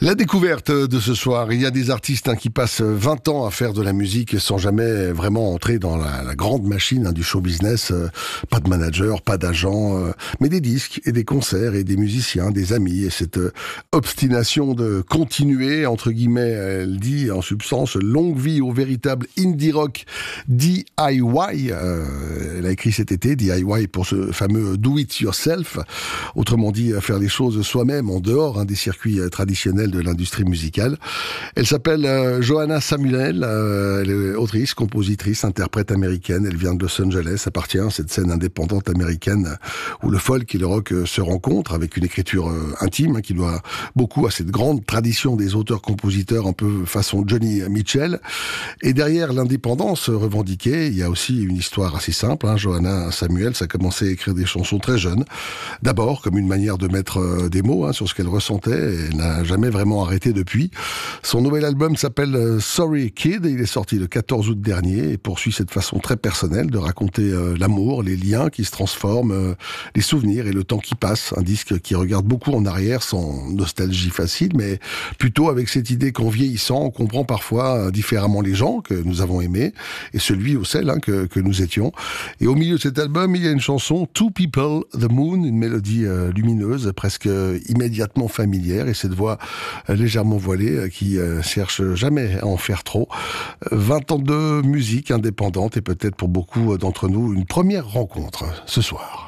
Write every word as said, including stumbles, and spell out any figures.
La découverte de ce soir, il y a des artistes hein, qui passent vingt ans à faire de la musique sans jamais vraiment entrer dans la, la grande machine hein, du show business. Euh, pas de manager, pas d'agent, euh, mais des disques et des concerts et des musiciens, des amis. Et cette euh, obstination de continuer, entre guillemets, elle dit en substance, longue vie au véritable indie rock D I Y. Euh, elle a écrit cet été, D I Y pour ce fameux do it yourself. Autrement dit, faire les choses soi-même en dehors hein, des circuits euh, traditionnels de l'industrie musicale. Elle s'appelle euh, Johanna Samuel, euh, elle est autrice, compositrice, interprète américaine. Elle vient de Los Angeles, appartient à cette scène indépendante américaine où le folk et le rock euh, se rencontrent avec une écriture euh, intime hein, qui doit beaucoup à cette grande tradition des auteurs-compositeurs un peu façon Johnny Mitchell. Et derrière l'indépendance revendiquée, il y a aussi une histoire assez simple. Hein. Johanna Samuel, ça a commencé à écrire des chansons très jeunes. D'abord comme une manière de mettre euh, des mots hein, sur ce qu'elle ressentait. Elle n'a jamais vraiment arrêté depuis. Son nouvel album s'appelle euh, Sorry Kid et il est sorti le quatorze août dernier et poursuit cette façon très personnelle de raconter euh, l'amour, les liens qui se transforment, euh, les souvenirs et le temps qui passe. Un disque qui regarde beaucoup en arrière sans nostalgie facile, mais plutôt avec cette idée qu'en vieillissant, on comprend parfois euh, différemment les gens que nous avons aimés et celui ou celle hein, que, que nous étions. Et au milieu de cet album, il y a une chanson Two People, The Moon, une mélodie euh, lumineuse, presque euh, immédiatement familière et cette voix légèrement voilé, qui euh, cherche jamais à en faire trop. vingt ans de musique indépendante et peut-être pour beaucoup d'entre nous une première rencontre ce soir.